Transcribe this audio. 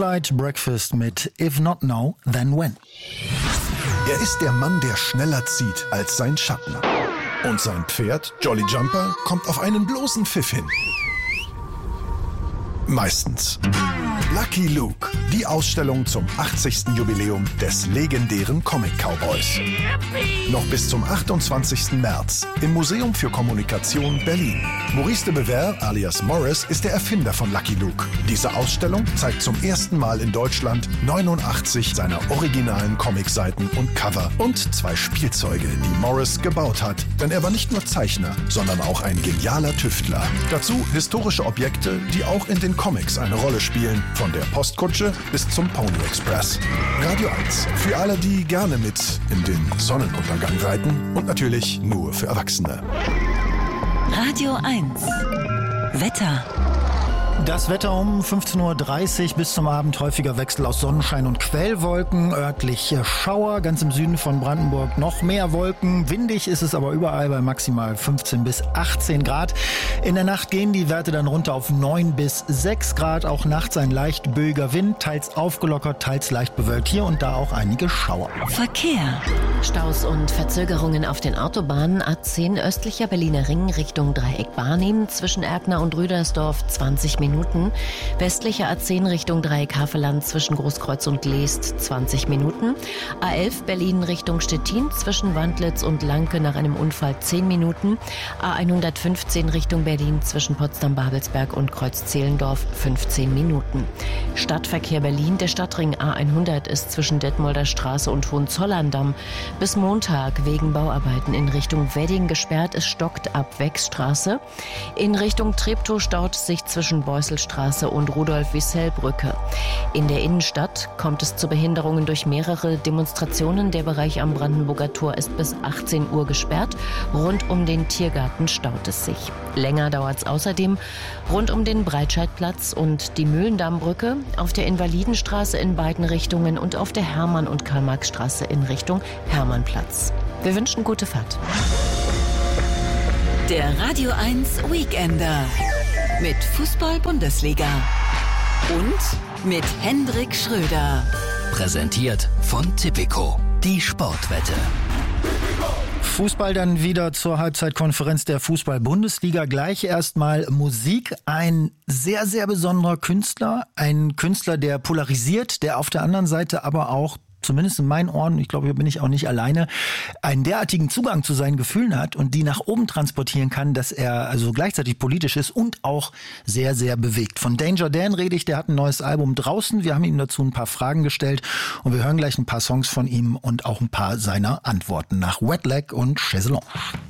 Midnight Breakfast mit If Not Now, Then When. Er ist der Mann, der schneller zieht als sein Schatten. Und sein Pferd, Jolly Jumper, kommt auf einen bloßen Pfiff hin. Meistens. Lucky Luke, die Ausstellung zum 80. Jubiläum des legendären Comic-Cowboys. Noch bis zum 28. März im Museum für Kommunikation Berlin. Maurice de Bever alias Morris ist der Erfinder von Lucky Luke. Diese Ausstellung zeigt zum ersten Mal in Deutschland 89 seiner originalen Comicseiten und Cover und 2 Spielzeuge, die Morris gebaut hat. Denn er war nicht nur Zeichner, sondern auch ein genialer Tüftler. Dazu historische Objekte, die auch in den Comics eine Rolle spielen, von der Postkutsche bis zum Pony Express. Radio 1, für alle, die gerne mit in den Sonnenuntergang reiten und natürlich nur für Erwachsene. Radio 1 Wetter. Das Wetter um 15.30 Uhr bis zum Abend häufiger Wechsel aus Sonnenschein und Quellwolken, örtliche Schauer, ganz im Süden von Brandenburg noch mehr Wolken. Windig ist es aber überall bei maximal 15 bis 18 Grad. In der Nacht gehen die Werte dann runter auf 9 bis 6 Grad. Auch nachts ein leicht böiger Wind, teils aufgelockert, teils leicht bewölkt. Hier und da auch einige Schauer. Verkehr. Staus und Verzögerungen auf den Autobahnen. A10 östlicher Berliner Ring Richtung Dreieck Barnim zwischen Erkner und Rüdersdorf 20 Minuten. Westlicher A10 Richtung Dreieck Havelland zwischen Großkreuz und Leest 20 Minuten. A11 Berlin Richtung Stettin zwischen Wandlitz und Lanke nach einem Unfall 10 Minuten. A115 Richtung Berlin zwischen Potsdam-Babelsberg und Kreuz-Zehlendorf 15 Minuten. Stadtverkehr Berlin. Der Stadtring A100 ist zwischen Detmolder Straße und Hohenzollern-Damm bis Montag wegen Bauarbeiten in Richtung Wedding gesperrt. Es stockt ab Wechstraße. In Richtung Treptow staut es sich zwischen Beusselstraße und Rudolf-Wiesel-Brücke. In der Innenstadt kommt es zu Behinderungen durch mehrere Demonstrationen. Der Bereich am Brandenburger Tor ist bis 18 Uhr gesperrt. Rund um den Tiergarten staut es sich. Länger dauert es außerdem rund um den Breitscheidplatz und die Mühlendammbrücke, auf der Invalidenstraße in beiden Richtungen und auf der Hermann- und Karl-Marx-Straße in Richtung Hermannplatz. Wir wünschen gute Fahrt. Der Radio 1 Weekender mit Fußball-Bundesliga und mit Hendrik Schröder. Präsentiert von Tipico, die Sportwette. Fußball dann wieder zur Halbzeitkonferenz der Fußball-Bundesliga. Gleich erstmal Musik. Ein sehr, sehr besonderer Künstler. Ein Künstler, der polarisiert, der auf der anderen Seite aber auch, zumindest in meinen Ohren, ich glaube, hier bin ich auch nicht alleine, einen derartigen Zugang zu seinen Gefühlen hat und die nach oben transportieren kann, dass er also gleichzeitig politisch ist und auch sehr, sehr bewegt. Von Danger Dan rede ich, der hat ein neues Album draußen. Wir haben ihm dazu ein paar Fragen gestellt und wir hören gleich ein paar Songs von ihm und auch ein paar seiner Antworten nach Wet Leg und Chaiselong.